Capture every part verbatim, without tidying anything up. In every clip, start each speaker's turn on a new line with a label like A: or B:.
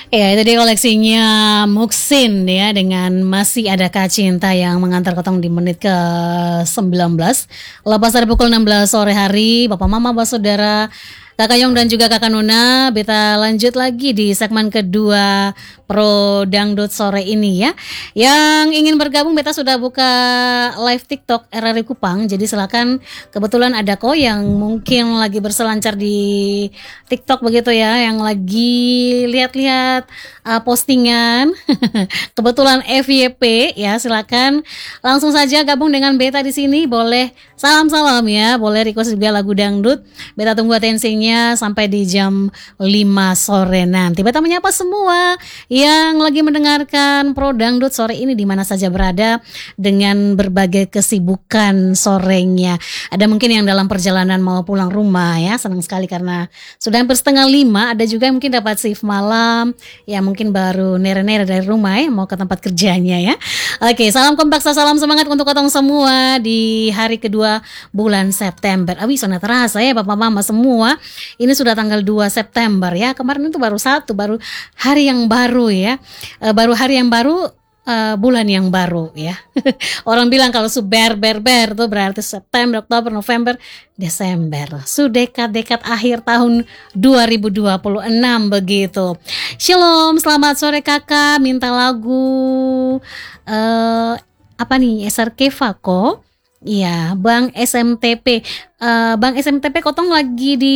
A: Ya, itu dia koleksinya Muksin ya, dengan Masih Adakah Cinta yang mengantar kotong di menit ke sembilan belas. Lepas dari pukul enam belas sore hari, Bapak Mama, Bapak Saudara, Kakak Yong dan juga Kakak Nuna, kita lanjut lagi di segmen kedua Pro Dangdut sore ini ya. Yang ingin bergabung, beta sudah buka live TikTok R R I Kupang. Jadi silakan, kebetulan ada kok yang mungkin lagi berselancar di TikTok begitu ya, yang lagi lihat-lihat uh, postingan. Kebetulan F Y P ya, silakan langsung saja gabung dengan beta di sini. Boleh salam-salam ya, boleh request juga lagu dangdut. Beta tunggu atensinya sampai di jam lima sore nanti. Beta menyapa semua yang lagi mendengarkan Pro Dangdut sore ini di mana saja berada dengan berbagai kesibukan sorenya. Ada mungkin yang dalam perjalanan mau pulang rumah ya, senang sekali karena sudah hampir setengah lima. Ada juga yang mungkin dapat shift malam, ya mungkin baru nere-nere dari rumah ya, mau ke tempat kerjanya ya. Oke, salam kompak, salam semangat untuk kotong semua di hari kedua bulan September. Abi sudah terasa ya Bapak Mama semua. Ini sudah tanggal dua September ya. Kemarin itu baru satu, baru hari yang baru ya. E, baru hari yang baru, uh, bulan yang baru ya. Orang bilang kalau suber ber ber itu berarti September, Oktober, November, Desember. Sudekat-dekat akhir tahun dua ribu dua puluh enam begitu. Shalom, selamat sore kakak. Minta lagu uh, apa nih? S R K Fako. Iya, Bang S M T P. Uh, Bang S M T P kotong lagi di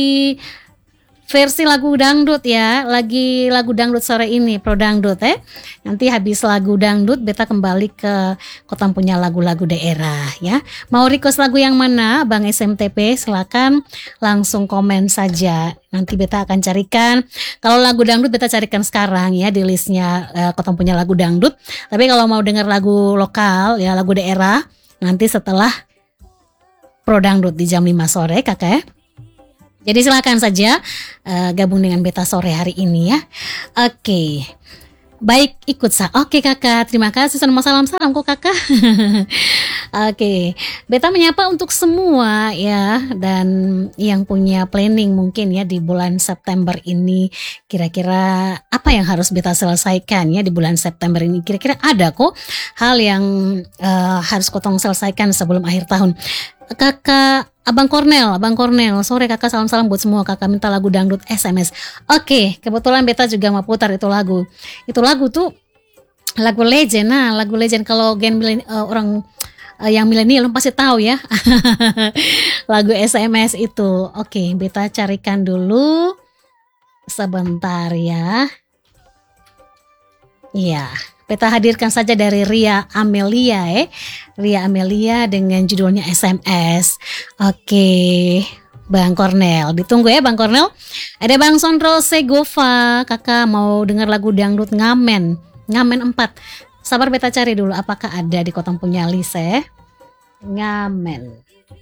A: versi lagu dangdut ya, lagi lagu dangdut sore ini, Pro Dangdut eh. Nanti habis lagu dangdut beta kembali ke kotong punya lagu-lagu daerah ya. Mau request lagu yang mana Bang S M T P? Silakan langsung komen saja. Nanti beta akan carikan. Kalau lagu dangdut beta carikan sekarang ya di listnya uh, kotong punya lagu dangdut. Tapi kalau mau dengar lagu lokal ya, lagu daerah, nanti setelah Pro Dangdut di jam lima sore kakak ya. Jadi silakan saja uh, gabung dengan beta sore hari ini ya. Oke, baik, ikut sa. Oke kakak, terima kasih. Sama salam-salam kok kakak. Oke, beta menyapa untuk semua ya, dan yang punya planning mungkin ya di bulan September ini, kira-kira apa yang harus beta selesaikan ya di bulan September ini. Kira-kira ada kok hal yang uh, harus kotong selesaikan sebelum akhir tahun. Kakak Abang Kornel, Abang Kornel, sore kakak, salam-salam buat semua. Kakak minta lagu dangdut S M S. Oke, kebetulan beta juga mau putar itu lagu. Itu lagu tuh lagu legend. Nah, lagu legend kalau gen milen, uh, orang uh, yang milenial pasti tahu ya. Lagu S M S itu. Oke, beta carikan dulu sebentar ya. Iya. Beta hadirkan saja dari Ria Amelia eh. Ria Amelia dengan judulnya S M S. Oke, Bang Kornel, ditunggu ya Bang Kornel. Ada Bang Sondro Segova, kakak mau dengar lagu dangdut Ngamen, Ngamen empat. Sabar beta cari dulu apakah ada di kotong punya list eh. Ngamen.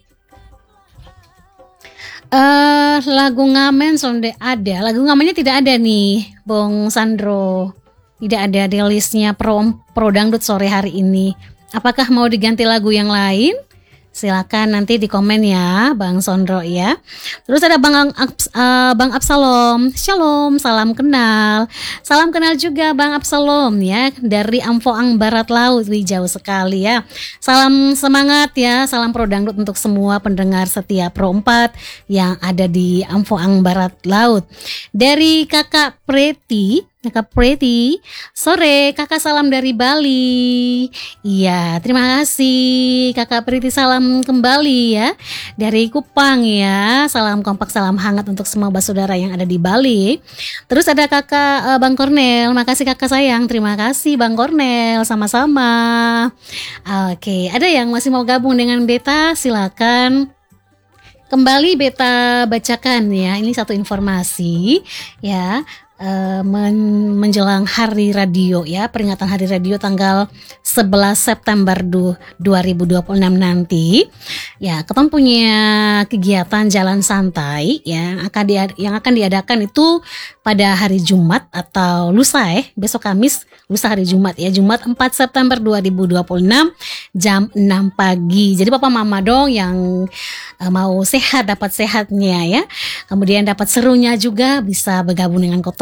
A: Uh, lagu Ngamen sonde ada. Lagu Ngamennya tidak ada nih, Bang Sandro. Tidak ada di listnya pro, pro dangdut sore hari ini. Apakah mau diganti lagu yang lain? Silakan nanti di komen ya Bang Sondro ya. Terus ada Bang, uh, Bang Absalom. Shalom, salam kenal. Salam kenal juga Bang Absalom ya, dari Amfoang Barat Laut. Wih, jauh sekali ya. Salam semangat ya. Salam Pro Dangdut untuk semua pendengar setia Pro empat yang ada di Amfoang Barat Laut. Dari Kakak Preti, Kakak Pretty, sore kakak, salam dari Bali. Iya, terima kasih Kakak Pretty, salam kembali ya dari Kupang ya. Salam kompak, salam hangat untuk semua saudara yang ada di Bali. Terus ada kakak uh, Bang Kornel, makasih kakak sayang. Terima kasih Bang Kornel, sama-sama. Oke, ada yang masih mau gabung dengan beta, silakan. Kembali beta bacakan ya, ini satu informasi ya. Uh, men- menjelang hari radio ya, peringatan hari radio tanggal sebelas September dua ribu dua puluh enam nanti ya, ketemu punya kegiatan jalan santai ya, akan diad- yang akan diadakan itu pada hari Jumat atau lusa eh besok Kamis, lusa hari Jumat ya, Jumat empat September dua ribu dua puluh enam jam enam pagi. Jadi papa mama dong yang uh, mau sehat, dapat sehatnya ya, kemudian dapat serunya juga, bisa bergabung dengan kotong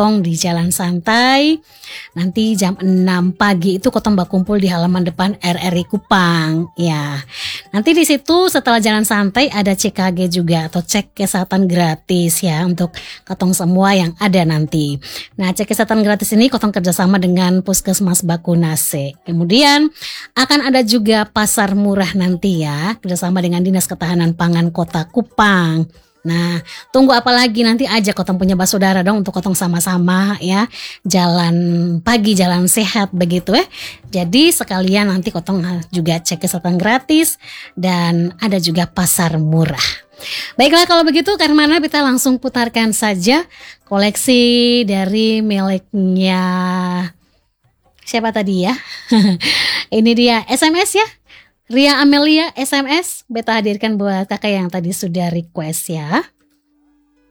A: kotong di Jalan Santai. Nanti jam enam pagi itu kotong berkumpul di halaman depan R R I Kupang. Ya, nanti di situ setelah Jalan Santai ada C K G juga atau cek kesehatan gratis ya untuk kotong semua yang ada nanti. Nah, cek kesehatan gratis ini kotong kerjasama dengan Puskesmas Bakunase. Kemudian akan ada juga pasar murah nanti ya, kerjasama dengan Dinas Ketahanan Pangan Kota Kupang. Nah, tunggu apa lagi, nanti ajak kotong punya basudara dong untuk kotong sama-sama ya jalan pagi, jalan sehat begitu ya. Jadi sekalian nanti kotong juga cek kesehatan gratis dan ada juga pasar murah. Baiklah kalau begitu Karmana, kita langsung putarkan saja koleksi dari miliknya siapa tadi ya? Ini dia S M S ya. Ria Amelia S M S, beta hadirkan buat kakak yang tadi sudah request ya.